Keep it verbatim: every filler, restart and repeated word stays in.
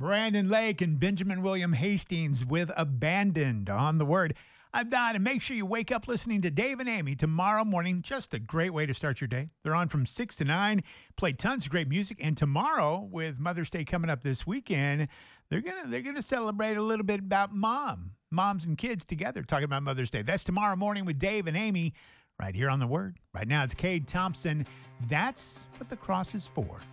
Brandon Lake and Benjamin William Hastings with Abandoned on the Word. I'm Don, and make sure you wake up listening to Dave and Amy tomorrow morning. Just a great way to start your day. They're on from six to nine, play tons of great music. And tomorrow, with Mother's Day coming up this weekend, they're gonna they're gonna celebrate a little bit about mom, moms and kids together, talking about Mother's Day. That's tomorrow morning with Dave and Amy, right here on the Word. Right now, it's Cade Thompson. That's what the cross is for.